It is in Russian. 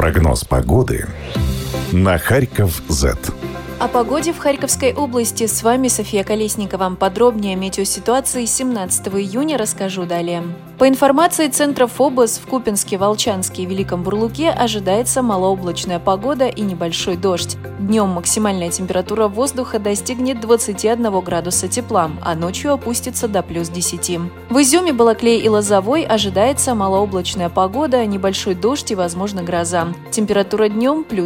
Прогноз погоды на Харьков.Z. О погоде в Харьковской области с вами София Колесникова. Подробнее о метеоситуации 17 июня расскажу далее. По информации Центра ФОБОС, в Купинске, Волчанске и Великом Бурлуке ожидается малооблачная погода и небольшой дождь. Днем максимальная температура воздуха достигнет 21 градуса тепла, а ночью опустится до плюс 10. В Изюме, Балаклее и Лозовой ожидается малооблачная погода, небольшой дождь и, возможно, гроза. Температура днем плюс